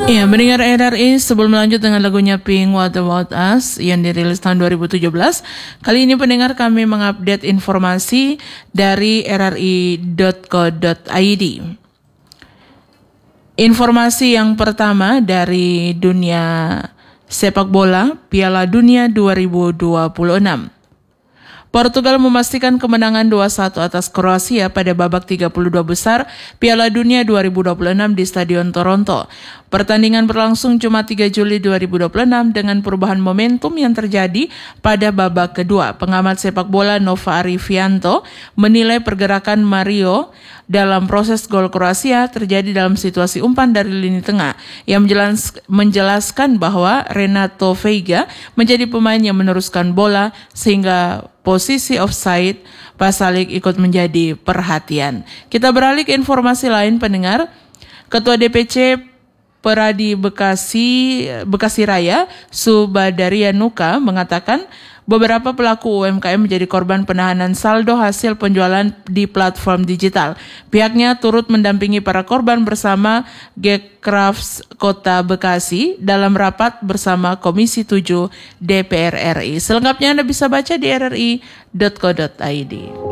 Ya, mendengar RRI sebelum lanjut dengan lagunya Pink What About Us yang dirilis tahun 2017. Kali ini pendengar kami mengupdate informasi dari rri.co.id. Informasi yang pertama dari dunia sepak bola Piala Dunia 2026. Portugal memastikan kemenangan 2-1 atas Kroasia pada babak 32 besar Piala Dunia 2026 di Stadion Toronto. Pertandingan berlangsung Jumat 3 Juli 2026 dengan perubahan momentum yang terjadi pada babak kedua. Pengamat sepak bola Nova Arifianto menilai pergerakan Mario dalam proses gol Kroasia terjadi dalam situasi umpan dari lini tengah. Yang menjelaskan bahwa Renato Veiga menjadi pemain yang meneruskan bola sehingga posisi offside Pasalic ikut menjadi perhatian. Kita beralih ke informasi lain pendengar. Ketua DPC Peradi Bekasi Raya, Subadarianuka mengatakan beberapa pelaku UMKM menjadi korban penahanan saldo hasil penjualan di platform digital. Pihaknya turut mendampingi para korban bersama Gcrafts Kota Bekasi dalam rapat bersama Komisi 7 DPR RI. Selengkapnya Anda bisa baca di rri.co.id.